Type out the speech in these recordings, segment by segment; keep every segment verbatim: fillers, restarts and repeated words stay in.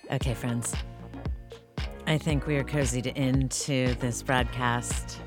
Okay, friends. I think we are cozied into this broadcast.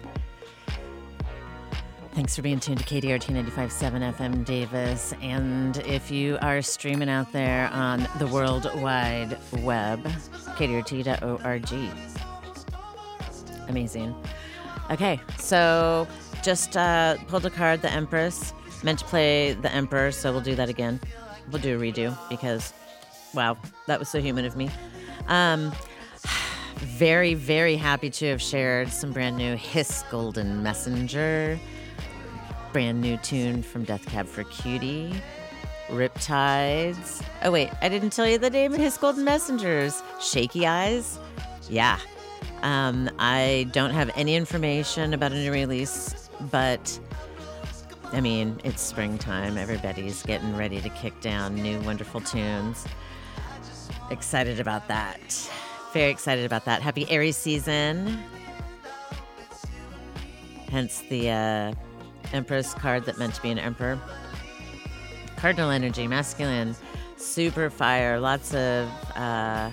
Thanks for being tuned to K D R T ninety-five point seven F M Davis. And if you are streaming out there on the World Wide Web, K D R T dot org. Amazing. Okay, so just uh, pulled a card, the Empress. Meant to play the Emperor, so we'll do that again. We'll do a redo because, wow, that was so human of me. Um, very, very happy to have shared some brand new Hiss Golden Messenger. Brand new tune from Death Cab for Cutie. Riptides. Oh, wait, I didn't tell you the name of Hiss Golden Messengers. Shaky Eyes. Yeah. Um, I don't have any information about a new release, but I mean, it's springtime. Everybody's getting ready to kick down new wonderful tunes. Excited about that. Very excited about that. Happy Aries season. Hence the uh, Empress card that meant to be an emperor. Cardinal energy, masculine, super fire, lots of uh,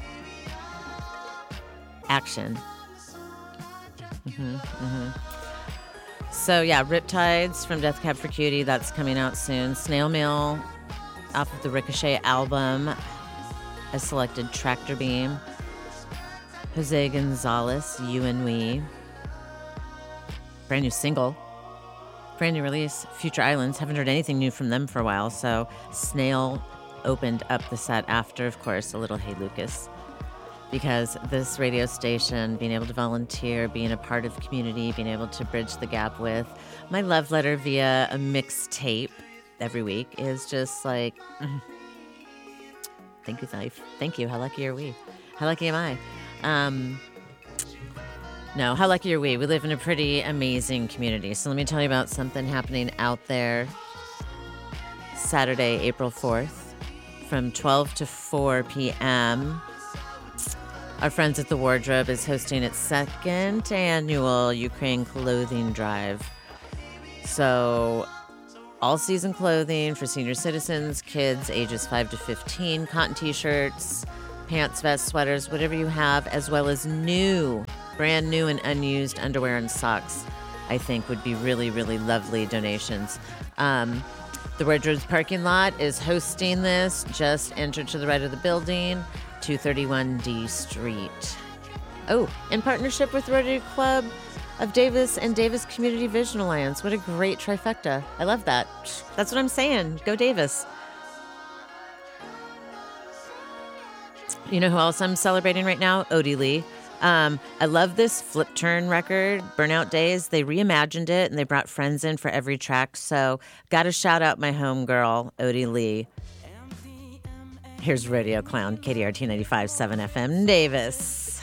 action. Mm-hmm, mm-hmm. So yeah, Riptides from Death Cab for Cutie, that's coming out soon. Snail Mail off of the Ricochet album. I selected Tractor Beam. Jose Gonzalez, You and We. Brand new single. Brand new release, Future Islands. Haven't heard anything new from them for a while, so Snail opened up the set after, of course, a little Hey Lucas. Because this radio station, being able to volunteer, being a part of the community, being able to bridge the gap with my love letter via a mixtape every week is just like, mm. Thank you, life. Thank you. How lucky are we? How lucky am I? Um, no, how lucky are we? We live in a pretty amazing community. So let me tell you about something happening out there. Saturday, April fourth, from twelve to four p.m., our friends at The Wardrobe is hosting its second annual Ukraine Clothing Drive. So, all-season clothing for senior citizens, kids ages five to fifteen, cotton t-shirts, pants, vests, sweaters, whatever you have, as well as new, brand new and unused underwear and socks, I think would be really, really lovely donations. Um, the Wardrobe's parking lot is hosting this. Just enter to the right of the building. two thirty-one D Street. Oh, in partnership with Rotary Club of Davis and Davis Community Vision Alliance. What a great trifecta. I love that. That's what I'm saying. Go Davis. You know who else I'm celebrating right now? Odie Lee. Um, I love this Flip Turn record, Burnout Days. They reimagined it and they brought friends in for every track. So got to shout out my homegirl, Odie Lee. Here's Radio Clown, K D R T ninety-five point seven F M Davis.